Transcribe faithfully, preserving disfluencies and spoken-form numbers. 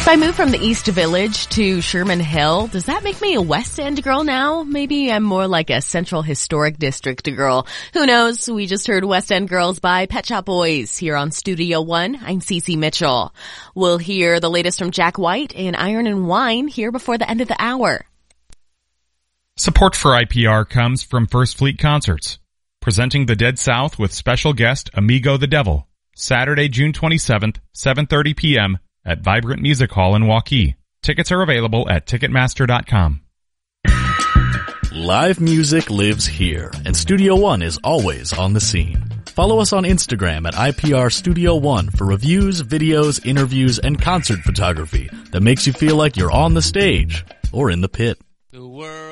If I move from the East Village to Sherman Hill, does that make me a West End girl now? Maybe I'm more like a Central Historic District girl. Who knows? We just heard West End Girls by Pet Shop Boys here on Studio One. I'm Cece Mitchell. We'll hear the latest from Jack White and Iron and Wine here before the end of the hour. Support for I P R comes from First Fleet Concerts, presenting the Dead South with special guest Amigo the Devil, Saturday, June twenty-seventh, seven thirty p.m. at Vibrant Music Hall in Waukee. Tickets are available at Ticketmaster dot com. Live music lives here, and Studio One is always on the scene. Follow us on Instagram at I P R Studio One for reviews, videos, interviews, and concert photography that makes you feel like you're on the stage or in the pit. The world